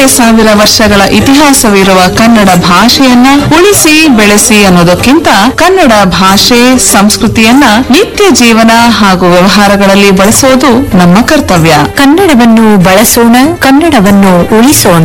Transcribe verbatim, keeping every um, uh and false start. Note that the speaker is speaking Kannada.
ಸಾವಿರ ವರ್ಷಗಳ ಇತಿಹಾಸವಿರುವ ಕನ್ನಡ ಭಾಷೆಯನ್ನ ಉಳಿಸಿ ಬೆಳೆಸಿ ಅನ್ನೋದಕ್ಕಿಂತ ಕನ್ನಡ ಭಾಷೆ ಸಂಸ್ಕೃತಿಯನ್ನ ನಿತ್ಯ ಜೀವನ ಹಾಗೂ ವ್ಯವಹಾರಗಳಲ್ಲಿ ಬಳಸೋದು ನಮ್ಮ ಕರ್ತವ್ಯ. ಕನ್ನಡವನ್ನು ಬಳಸೋಣ, ಕನ್ನಡವನ್ನು ಉಳಿಸೋಣ.